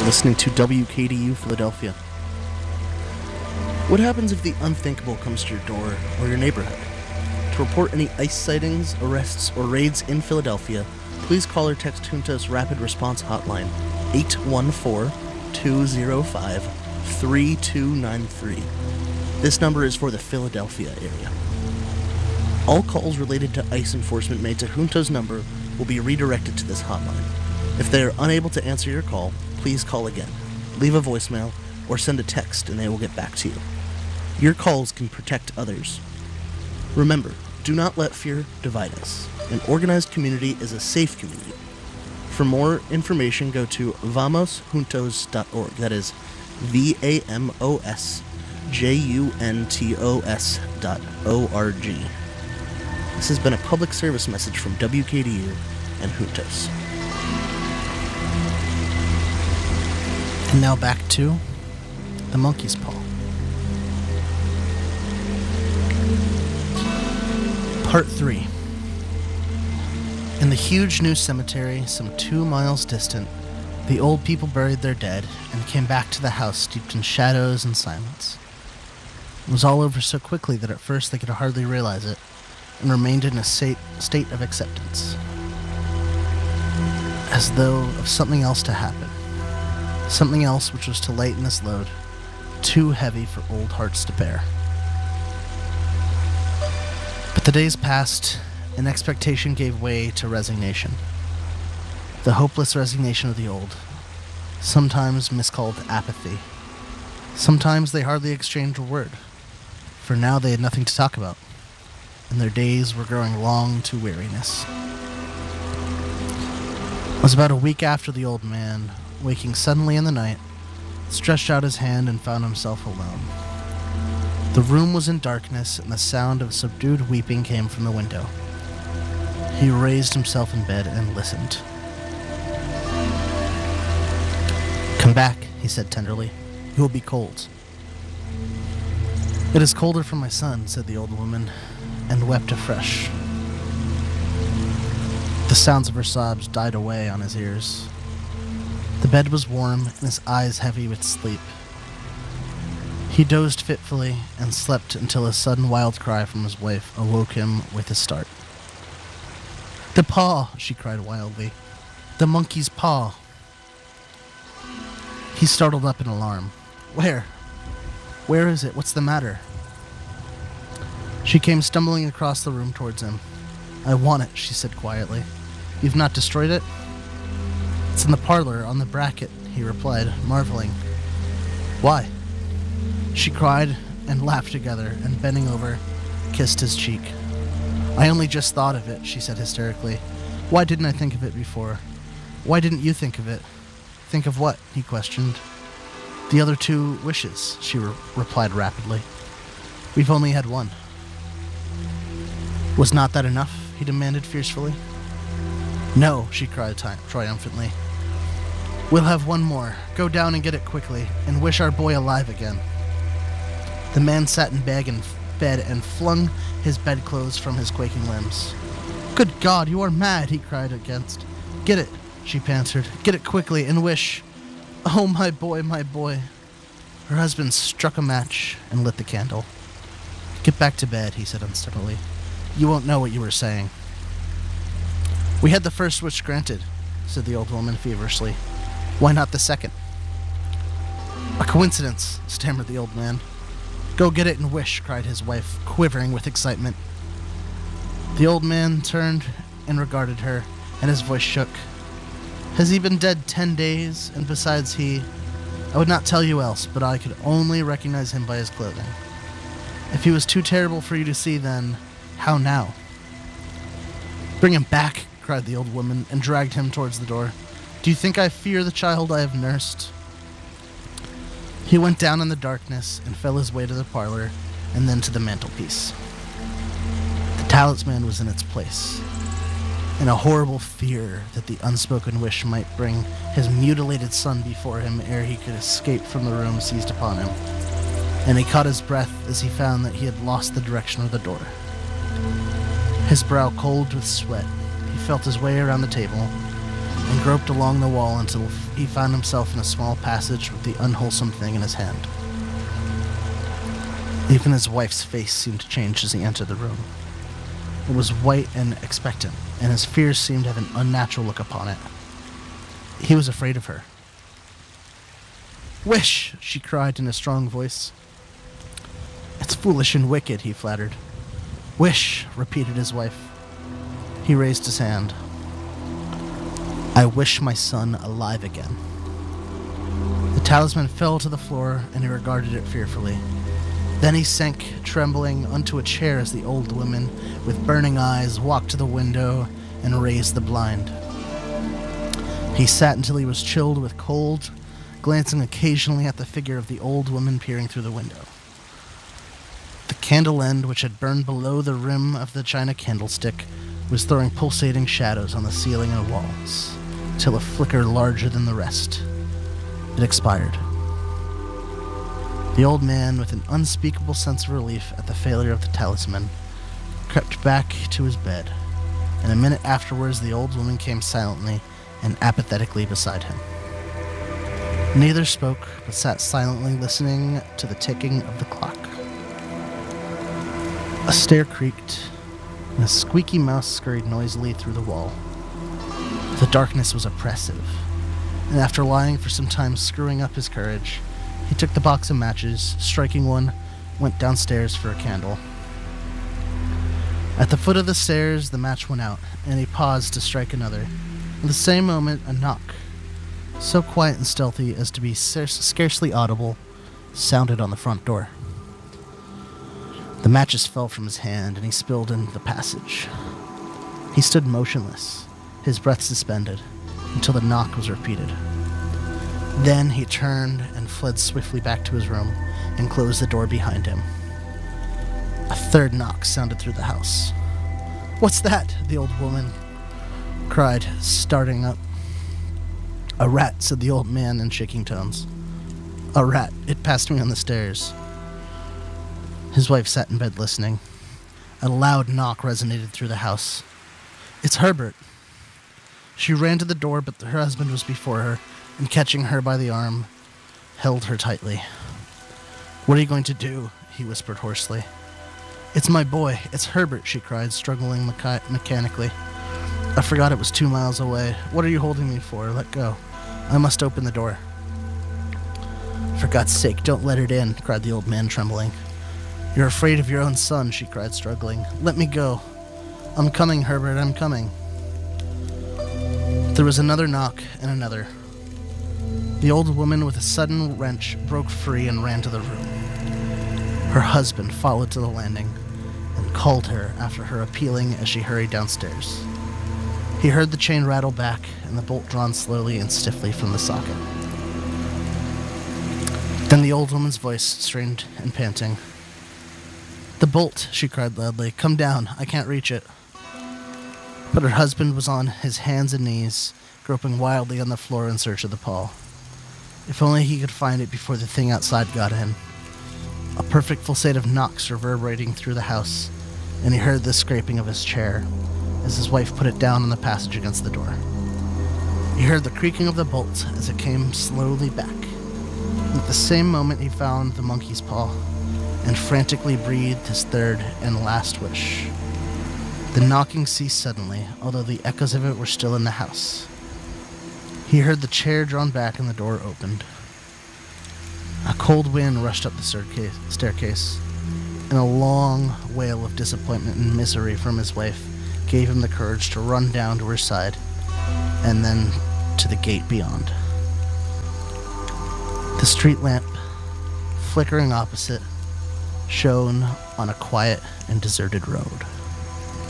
listening to WKDU Philadelphia. What happens if the unthinkable comes to your door or your neighborhood? To report any ICE sightings, arrests, or raids in Philadelphia, please call or text Junta's Rapid Response Hotline, 814-205-3293. This number is for the Philadelphia area. All calls related to ICE enforcement made to Junta's number will be redirected to this hotline. If they are unable to answer your call, please call again, leave a voicemail, or send a text and they will get back to you. Your calls can protect others. Remember, do not let fear divide us. An organized community is a safe community. For more information, go to vamosjuntos.org. That is VAMOSJUNTOS.org. This has been a public service message from WKDU and Juntos. And now back to The Monkey's Paw. Part 3. In the huge new cemetery, some 2 miles distant, the old people buried their dead and came back to the house steeped in shadows and silence. It was all over so quickly that at first they could hardly realize it, and remained in a state of acceptance, as though of something else to happen. Something else which was to lighten this load, too heavy for old hearts to bear. But the days passed, and expectation gave way to resignation. The hopeless resignation of the old, sometimes miscalled apathy. Sometimes they hardly exchanged a word, for now they had nothing to talk about, and their days were growing long to weariness. It was about a week after the old man, waking suddenly in the night, stretched out his hand and found himself alone. The room was in darkness, and the sound of subdued weeping came from the window. He raised himself in bed and listened. "Come back," he said tenderly. "You will be cold." "It is colder for my son," said the old woman, and wept afresh. The sounds of her sobs died away on his ears. The bed was warm, and his eyes heavy with sleep. He dozed fitfully and slept until a sudden wild cry from his wife awoke him with a start. "The paw!" she cried wildly. "The monkey's paw!" He startled up in alarm. "Where? Where is it? What's the matter?" She came stumbling across the room towards him. "I want it," she said quietly. "You've not destroyed it?" "It's in the parlor, on the bracket," he replied, marveling. "Why?" She cried and laughed together, and bending over, kissed his cheek. "I only just thought of it," she said hysterically. "Why didn't I think of it before? Why didn't you think of it?" "Think of what?" he questioned. "The other 2 wishes," she replied rapidly. "We've only had one." "Was not that enough?" he demanded fiercely. "No," she cried triumphantly. "We'll have one more. Go down and get it quickly, and wish our boy alive again." The man sat in bed and flung his bedclothes from his quaking limbs. "Good God, you are mad!" he cried against. "Get it," she panted. "Get it quickly, and wish... Oh, my boy, my boy." Her husband struck a match and lit the candle. "Get back to bed," he said unsteadily. "You won't know what you were saying." "We had the first wish granted," said the old woman feverishly. "Why not the second?" "A coincidence," stammered the old man. "Go get it and wish," cried his wife, quivering with excitement. The old man turned and regarded her, and his voice shook. "Has he been dead 10 days? And besides I would not tell you else, but I could only recognize him by his clothing. If he was too terrible for you to see then, how now?" "Bring him back," cried the old woman, and dragged him towards the door. "Do you think I fear the child I have nursed?" He went down in the darkness and fell his way to the parlor and then to the mantelpiece. The talisman was in its place, and a horrible fear that the unspoken wish might bring his mutilated son before him ere he could escape from the room seized upon him, and he caught his breath as he found that he had lost the direction of the door. His brow cold with sweat, he felt his way around the table, and groped along the wall until he found himself in a small passage with the unwholesome thing in his hand. Even his wife's face seemed to change as he entered the room. It was white and expectant, and his fears seemed to have an unnatural look upon it. He was afraid of her. "Wish!" she cried in a strong voice. "It's foolish and wicked," he flattered. "Wish," repeated his wife. He raised his hand. "I wish my son alive again." The talisman fell to the floor, and he regarded it fearfully. Then he sank, trembling, onto a chair as the old woman, with burning eyes, walked to the window and raised the blind. He sat until he was chilled with cold, glancing occasionally at the figure of the old woman peering through the window. The candle end, which had burned below the rim of the china candlestick, was throwing pulsating shadows on the ceiling and walls, till a flicker larger than the rest. It expired. The old man, with an unspeakable sense of relief at the failure of the talisman, crept back to his bed, and a minute afterwards the old woman came silently and apathetically beside him. Neither spoke, but sat silently listening to the ticking of the clock. A stair creaked, and a squeaky mouse scurried noisily through the wall. The darkness was oppressive, and after lying for some time screwing up his courage, he took the box of matches, striking one, went downstairs for a candle. At the foot of the stairs, the match went out, and he paused to strike another. At the same moment, a knock, so quiet and stealthy as to be scarcely audible, sounded on the front door. The matches fell from his hand, and he spilled into the passage. He stood motionless, his breath suspended, until the knock was repeated. Then he turned and fled swiftly back to his room and closed the door behind him. A third knock sounded through the house. "What's that?" the old woman cried, starting up. "A rat," said the old man in shaking tones. "A rat. It passed me on the stairs." His wife sat in bed listening. A loud knock resonated through the house. "It's Herbert." She ran to the door, but her husband was before her, and catching her by the arm, held her tightly. "What are you going to do?" he whispered hoarsely. "It's my boy. It's Herbert," she cried, struggling mechanically. "I forgot it was 2 miles away. What are you holding me for? Let go. I must open the door." "For God's sake, don't let it in," cried the old man, trembling. "You're afraid of your own son," she cried, struggling. "Let me go. I'm coming, Herbert, I'm coming." There was another knock and another. The old woman, with a sudden wrench, broke free and ran to the room. Her husband followed to the landing and called her after her, appealing as she hurried downstairs. He heard the chain rattle back and the bolt drawn slowly and stiffly from the socket. Then the old woman's voice, strained and panting. "The bolt," she cried loudly. "Come down. I can't reach it." But her husband was on his hands and knees, groping wildly on the floor in search of the paw. If only he could find it before the thing outside got in. A perfect fusillade of knocks reverberating through the house, and he heard the scraping of his chair as his wife put it down in the passage against the door. He heard the creaking of the bolt as it came slowly back. And at the same moment he found the monkey's paw and frantically breathed his third and last wish. The knocking ceased suddenly, although the echoes of it were still in the house. He heard the chair drawn back and the door opened. A cold wind rushed up the staircase, and a long wail of disappointment and misery from his wife gave him the courage to run down to her side and then to the gate beyond. The street lamp, flickering opposite, shone on a quiet and deserted road.